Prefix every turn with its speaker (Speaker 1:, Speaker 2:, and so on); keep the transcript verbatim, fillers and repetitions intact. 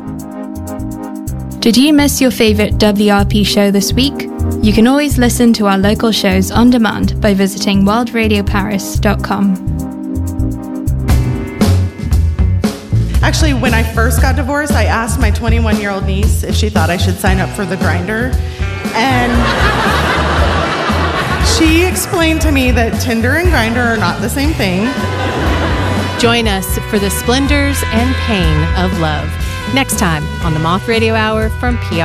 Speaker 1: Did you miss your favourite W R P show this week? You can always listen to our local shows on demand by visiting world radio paris dot com.
Speaker 2: Actually, when I first got divorced, I asked my twenty-one-year-old niece if she thought I should sign up for the Grindr. And she explained to me that Tinder and Grindr are not the same thing.
Speaker 3: Join us for the splendors and pain of love next time on the Moth Radio Hour from P R.